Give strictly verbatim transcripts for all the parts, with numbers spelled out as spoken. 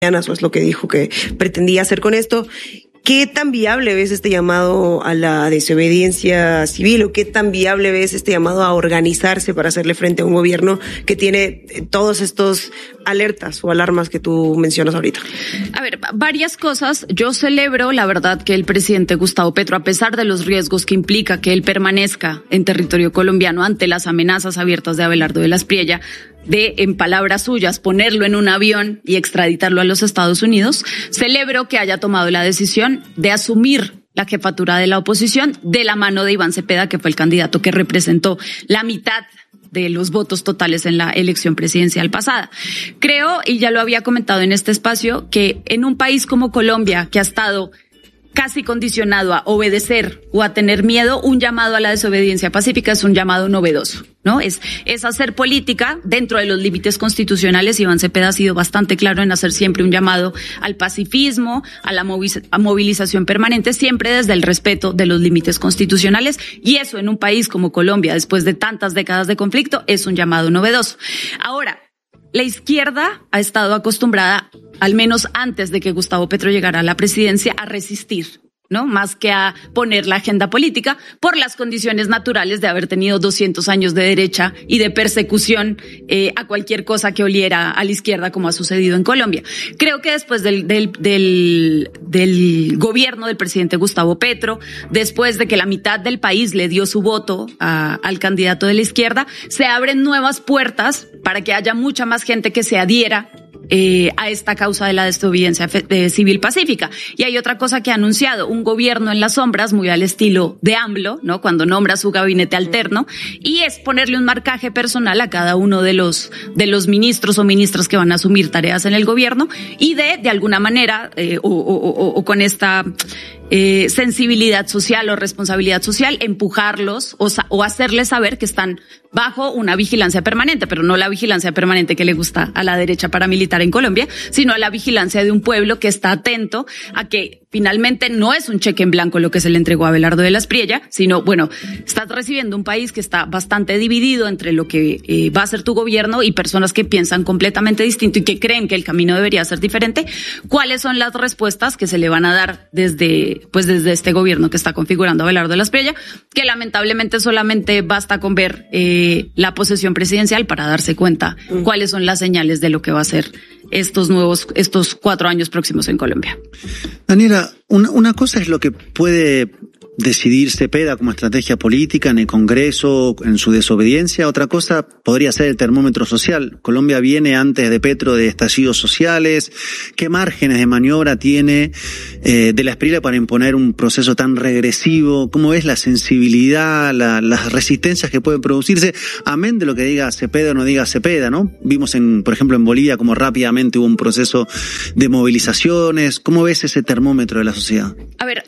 o es lo que dijo que pretendía hacer con esto. ¿Qué tan viable ves este llamado a la desobediencia civil o qué tan viable ves este llamado a organizarse para hacerle frente a un gobierno que tiene todos estos alertas o alarmas que tú mencionas ahorita? A ver, varias cosas. Yo celebro, la verdad, que el presidente Gustavo Petro, a pesar de los riesgos que implica que él permanezca en territorio colombiano ante las amenazas abiertas de Abelardo de la Espriella, de, en palabras suyas, ponerlo en un avión y extraditarlo a los Estados Unidos, celebro que haya tomado la decisión de asumir la jefatura de la oposición de la mano de Iván Cepeda, que fue el candidato que representó la mitad de los votos totales en la elección presidencial pasada. Creo, y ya lo había comentado en este espacio, que en un país como Colombia, que ha estado casi condicionado a obedecer o a tener miedo, un llamado a la desobediencia pacífica es un llamado novedoso, ¿no? Es, es hacer política dentro de los límites constitucionales. Iván Cepeda ha sido bastante claro en hacer siempre un llamado al pacifismo, a la movilización permanente, siempre desde el respeto de los límites constitucionales. Y eso en un país como Colombia, después de tantas décadas de conflicto, es un llamado novedoso. Ahora, la izquierda ha estado acostumbrada, al menos antes de que Gustavo Petro llegara a la presidencia, a resistir, ¿no? Más que a poner la agenda política por las condiciones naturales de haber tenido doscientos años de derecha y de persecución eh, a cualquier cosa que oliera a la izquierda, como ha sucedido en Colombia. Creo que después del, del, del, del gobierno del presidente Gustavo Petro, después de que la mitad del país le dio su voto a, al candidato de la izquierda, se abren nuevas puertas para que haya mucha más gente que se adhiera Eh, a esta causa de la desobediencia eh, civil pacífica. Y hay otra cosa que ha anunciado, un gobierno en las sombras, muy al estilo de AMLO, ¿no? Cuando nombra su gabinete alterno, y es ponerle un marcaje personal a cada uno de los, de los ministros o ministras que van a asumir tareas en el gobierno, y de, de alguna manera, eh, o, o, o, o con esta eh, sensibilidad social o responsabilidad social, empujarlos o, o hacerles saber que están bajo una vigilancia permanente, pero no la vigilancia permanente que le gusta a la derecha paramilitar en Colombia, sino a la vigilancia de un pueblo que está atento a que finalmente no es un cheque en blanco lo que se le entregó a Abelardo de la Espriella, sino, bueno, estás recibiendo un país que está bastante dividido entre lo que eh, va a ser tu gobierno y personas que piensan completamente distinto y que creen que el camino debería ser diferente. ¿Cuáles son las respuestas que se le van a dar desde, pues desde este gobierno que está configurando Abelardo de la Espriella? Que lamentablemente solamente basta con ver eh, la posesión presidencial para darse cuenta mm. cuáles son las señales de lo que va a ser estos nuevos, estos cuatro años próximos en Colombia. Daniela, una, una cosa es lo que puede decidir Cepeda como estrategia política en el Congreso, en su desobediencia. Otra cosa podría ser el termómetro social. Colombia viene antes de Petro de estallidos sociales. ¿Qué márgenes de maniobra tiene eh, de la Espriella para imponer un proceso tan regresivo? ¿Cómo es la sensibilidad, la, las resistencias que pueden producirse? Amén de lo que diga Cepeda o no diga Cepeda, ¿no? Vimos, en, por ejemplo, en Bolivia cómo rápidamente hubo un proceso de movilizaciones. ¿Cómo ves ese termómetro de la sociedad? A ver,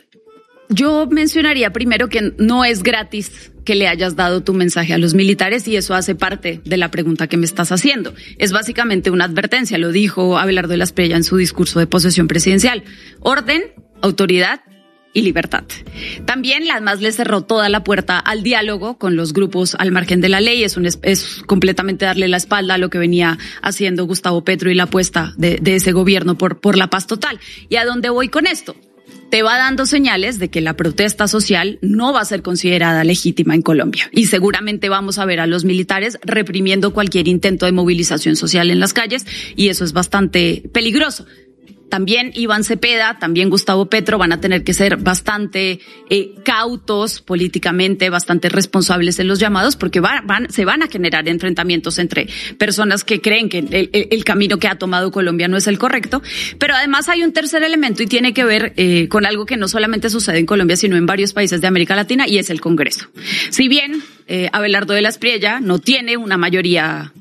yo mencionaría primero que no es gratis que le hayas dado tu mensaje a los militares y eso hace parte de la pregunta que me estás haciendo. Es básicamente una advertencia, lo dijo Abelardo de la Espriella en su discurso de posesión presidencial. Orden, autoridad y libertad. También además le cerró toda la puerta al diálogo con los grupos al margen de la ley. Es, un, es completamente darle la espalda a lo que venía haciendo Gustavo Petro y la apuesta de, de ese gobierno por, por la paz total. ¿Y a dónde voy con esto? Te va dando señales de que la protesta social no va a ser considerada legítima en Colombia. Y seguramente vamos a ver a los militares reprimiendo cualquier intento de movilización social en las calles y eso es bastante peligroso. También Iván Cepeda, también Gustavo Petro van a tener que ser bastante eh, cautos políticamente, bastante responsables en los llamados, porque van, van, se van a generar enfrentamientos entre personas que creen que el, el, el camino que ha tomado Colombia no es el correcto. Pero además hay un tercer elemento y tiene que ver eh, con algo que no solamente sucede en Colombia, sino en varios países de América Latina, y es el Congreso. Si bien eh, Abelardo de la Espriella no tiene una mayoría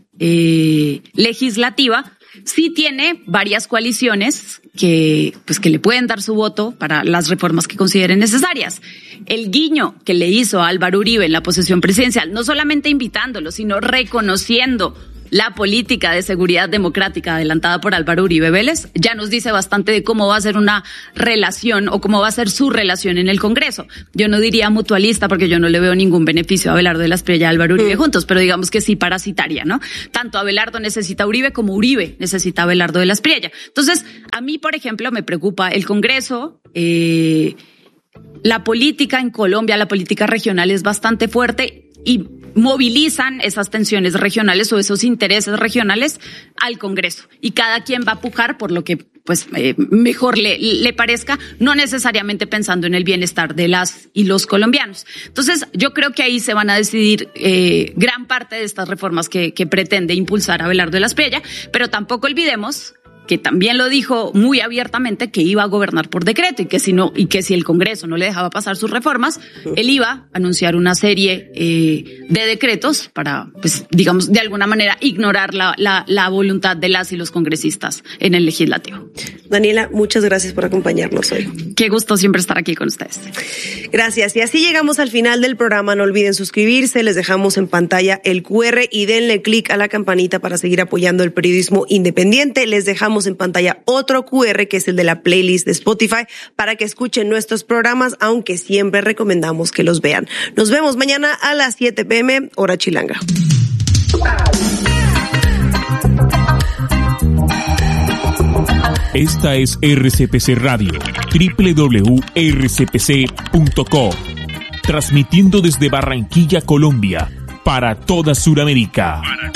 eh, legislativa, sí tiene varias coaliciones que, pues, que le pueden dar su voto para las reformas que consideren necesarias. El guiño que le hizo a Álvaro Uribe en la posesión presidencial, no solamente invitándolo, sino reconociendo la política de seguridad democrática adelantada por Álvaro Uribe Vélez ya nos dice bastante de cómo va a ser una relación o cómo va a ser su relación en el Congreso. Yo no diría mutualista porque yo no le veo ningún beneficio a Abelardo de la Espriella y a Álvaro Uribe mm. juntos, pero digamos que sí parasitaria, ¿no? Tanto Abelardo necesita a Uribe como Uribe necesita a Abelardo de la Espriella. Entonces, a mí, por ejemplo, me preocupa el Congreso, eh, la política en Colombia, la política regional es bastante fuerte y movilizan esas tensiones regionales o esos intereses regionales al Congreso. Y cada quien va a pujar por lo que pues eh, mejor le, le parezca, no necesariamente pensando en el bienestar de las y los colombianos. Entonces, yo creo que ahí se van a decidir eh, gran parte de estas reformas que, que pretende impulsar Abelardo de la Espriella, pero tampoco olvidemos que también lo dijo muy abiertamente que iba a gobernar por decreto y que si no y que si el Congreso no le dejaba pasar sus reformas, él iba a anunciar una serie eh, de decretos para, pues, digamos, de alguna manera ignorar la, la, la voluntad de las y los congresistas en el legislativo. Daniela, muchas gracias por acompañarnos hoy. Qué gusto siempre estar aquí con ustedes. Gracias. Y así llegamos al final del programa. No olviden suscribirse. Les dejamos en pantalla el cu erre y denle clic a la campanita para seguir apoyando el periodismo independiente. Les dejamos en pantalla otro cu erre que es el de la playlist de Spotify para que escuchen nuestros programas, aunque siempre recomendamos que los vean. Nos vemos mañana a las siete pe eme, hora chilanga. Esta es erre ce pe ce Radio, doble u doble u doble u punto erre ce pe ce punto co, transmitiendo desde Barranquilla, Colombia, para toda Sudamérica.